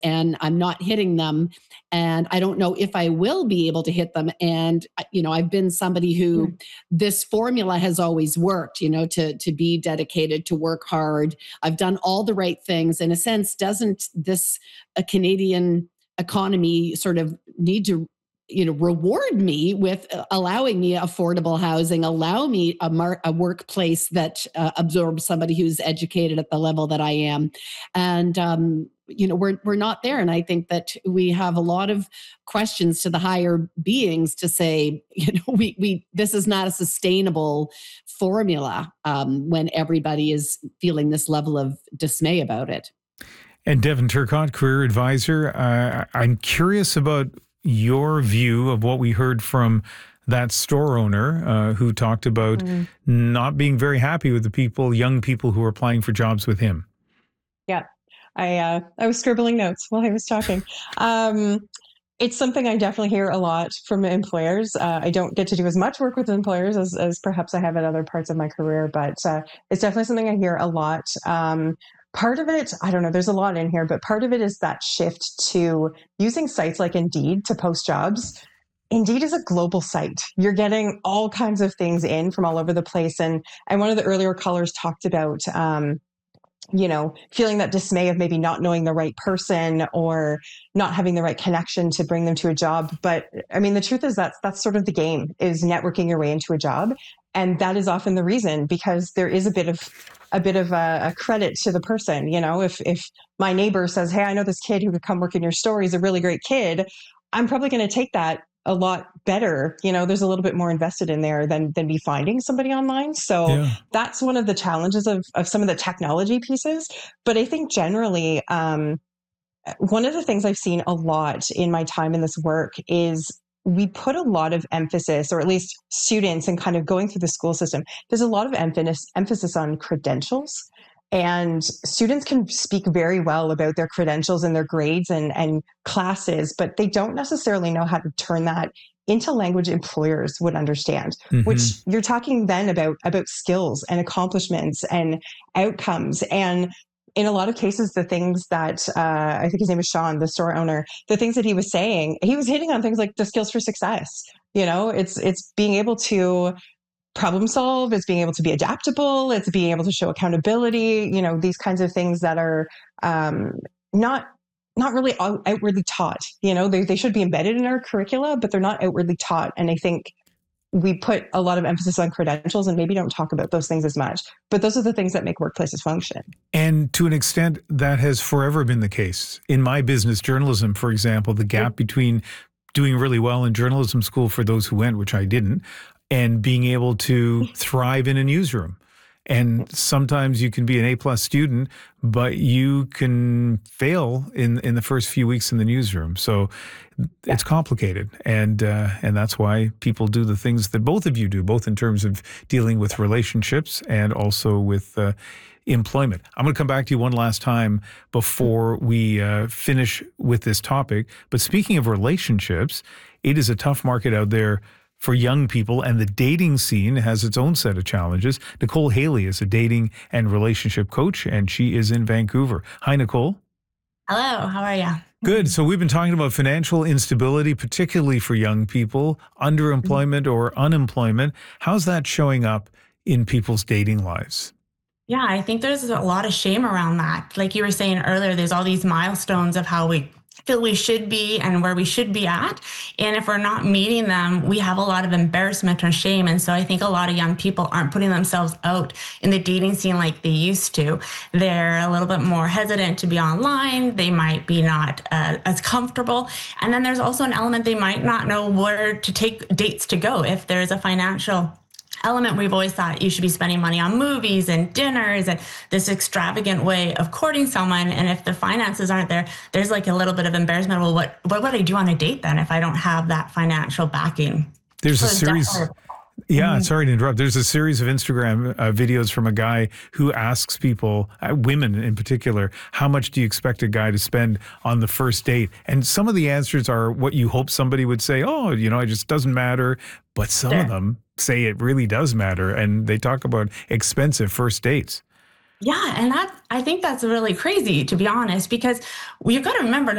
and I'm not hitting them. And I don't know if I will be able to hit them. And, I've been somebody who this formula has always worked, to be dedicated, to work hard. I've done all the right things. In a sense, doesn't this a Canadian economy sort of need to reward me with allowing me affordable housing, allow me a workplace that absorbs somebody who's educated at the level that I am. And, we're not there. And I think that we have a lot of questions to the higher beings to say, this is not a sustainable formula when everybody is feeling this level of dismay about it. And Devin Turcotte, career advisor, I'm curious about your view of what we heard from that store owner who talked about not being very happy with the young people who were applying for jobs with him. Yeah, I was scribbling notes while I was talking. It's something I definitely hear a lot from employers. I don't get to do as much work with employers as perhaps I have at other parts of my career, but it's definitely something I hear a lot. Part of it, I don't know, there's a lot in here, but part of it is that shift to using sites like Indeed to post jobs. Indeed is a global site. You're getting all kinds of things in from all over the place. And one of the earlier callers talked about, feeling that dismay of maybe not knowing the right person or not having the right connection to bring them to a job. But I mean, the truth is that's sort of the game, is networking your way into a job. And that is often the reason, because there is a bit of a credit to the person. If my neighbor says, hey, I know this kid who could come work in your store, he's a really great kid, I'm probably going to take that a lot better. There's a little bit more invested in there than me finding somebody online. So that's one of the challenges of some of the technology pieces. But I think generally, one of the things I've seen a lot in my time in this work is we put a lot of emphasis, or at least students, and kind of going through the school system, there's a lot of emphasis on credentials. And students can speak very well about their credentials and their grades and classes, but they don't necessarily know how to turn that into language employers would understand, which you're talking then about skills and accomplishments and outcomes. And in a lot of cases, the things that I think his name is Sean, the store owner, the things that he was saying, he was hitting on things like the skills for success. It's being able to problem solve, it's being able to be adaptable, it's being able to show accountability, these kinds of things that are not really outwardly taught. They should be embedded in our curricula, but they're not outwardly taught. And I think we put a lot of emphasis on credentials and maybe don't talk about those things as much. But those are the things that make workplaces function. And to an extent, that has forever been the case. In my business, journalism, for example, the gap between doing really well in journalism school for those who went, which I didn't, and being able to thrive in a newsroom. And sometimes you can be an A+ student, but you can fail in the first few weeks in the newsroom. So it's complicated. And that's why people do the things that both of you do, both in terms of dealing with relationships and also with employment. I'm going to come back to you one last time before we finish with this topic. But speaking of relationships, it is a tough market out there for young people, and the dating scene has its own set of challenges. Nicole Haley is a dating and relationship coach, and she is in Vancouver. Hi, Nicole. Hello, how are you? Good. So we've been talking about financial instability, particularly for young people, underemployment or unemployment. How's that showing up in people's dating lives? Yeah, I think there's a lot of shame around that. Like you were saying earlier, there's all these milestones of how we feel we should be and where we should be at. And if we're not meeting them, we have a lot of embarrassment or shame. And so I think a lot of young people aren't putting themselves out in the dating scene like they used to. They're a little bit more hesitant to be online. They might be not as comfortable. And then there's also an element they might not know where to take dates to go. If there's a financial element, we've always thought you should be spending money on movies and dinners and this extravagant way of courting someone. And if the finances aren't there, there's like a little bit of embarrassment. Well, what would I do on a date then if I don't have that financial backing? There's a series. Yeah, sorry to interrupt. There's a series of Instagram videos from a guy who asks people, women in particular, how much do you expect a guy to spend on the first date? And some of the answers are what you hope somebody would say, oh, it just doesn't matter. But some of them say it really does matter. And they talk about expensive first dates. Yeah, and I think that's really crazy, to be honest, because you've got to remember,